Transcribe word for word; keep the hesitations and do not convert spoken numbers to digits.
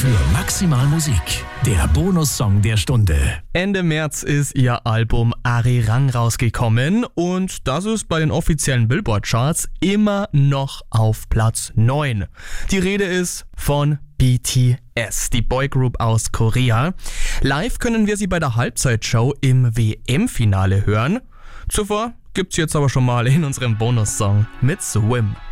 für maximal Musik. Der Bonussong der Stunde. Ende März ist ihr Album Arirang rausgekommen und das ist bei den offiziellen Billboard-Charts immer noch auf Platz neun. Die Rede ist von B T S, die Boygroup aus Korea. Live können wir sie bei der Halbzeitshow im W M-Finale hören. Zuvor gibt's jetzt aber schon mal in unserem Bonussong mit Swim.